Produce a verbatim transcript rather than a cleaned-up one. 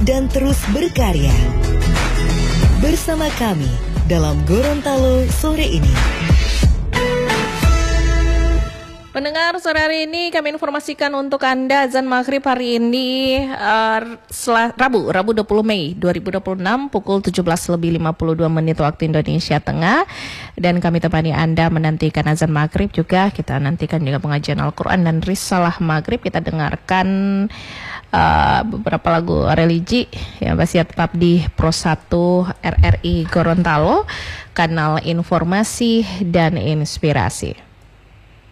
dan terus berkarya. Bersama kami dalam Gorontalo sore ini. Pendengar, sore hari ini kami informasikan untuk Anda azan maghrib hari ini uh, sel- Rabu, Rabu dua puluh Mei dua ribu dua puluh enam pukul tujuh belas lebih lima puluh dua menit waktu Indonesia Tengah. Dan kami temani Anda menantikan azan maghrib juga. Kita nantikan juga pengajian Al-Quran dan risalah maghrib. Kita dengarkan uh, beberapa lagu religi yang masih tetap di Pro satu R R I Gorontalo, kanal informasi dan inspirasi.